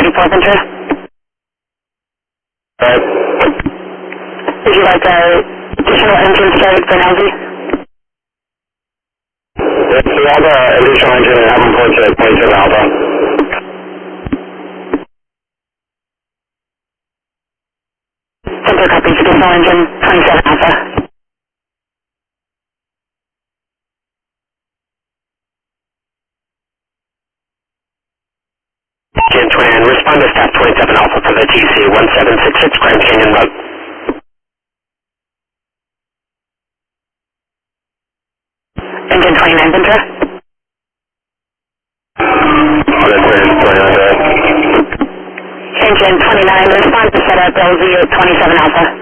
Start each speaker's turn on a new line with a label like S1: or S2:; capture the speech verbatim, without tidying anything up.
S1: thirty-four, Ventura.
S2: Right.
S1: Would you like uh, additional engine started for N L Z?
S2: Yes, we have an additional engine in Heaven Porch at twenty-seven Alpha.
S1: Center copies, additional engine, twenty-seven Alpha.
S2: Jan Tran, respond to staff twenty-seven Alpha for the T C one seven six six Grand Canyon Road.
S1: Engine twenty-nine, Ventura.
S2: twenty-nine,
S1: Engine twenty-nine, respond to setup L Z at twenty-seven Alpha.